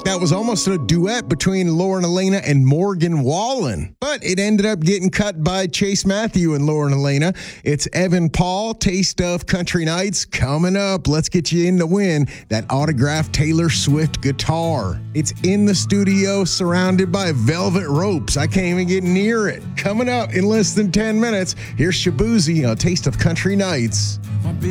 fact, that was almost a duet between Lauren Elena and Morgan Wallen, but it ended up getting cut by Chase Matthew and Lauren Elena. It's Evan Paul, Taste of Country Nights, coming up. Let's get you in to win that autographed Taylor Swift guitar. It's in the studio, surrounded by velvet ropes. I can't even get near it. Coming up in less than 10 minutes, here's Shabuzi on Taste of Country Nights.